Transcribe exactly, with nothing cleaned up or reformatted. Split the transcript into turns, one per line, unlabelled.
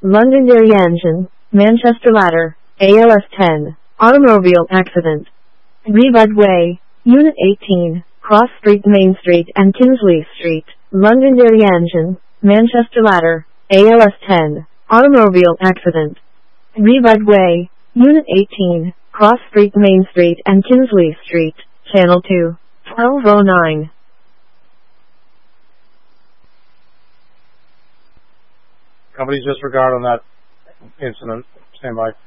Londonderry engine, Manchester ladder, A L S ten, automobile accident. Rebud Way, Unit eighteen, Cross Street, Main Street and Kinsley Street, Londonderry engine, Manchester ladder, A L S ten, automobile accident. Rebud Way, Unit eighteen, Cross Street, Main Street and Kinsley Street, Channel two, twelve oh nine.
Company's disregard on that incident. Stand by.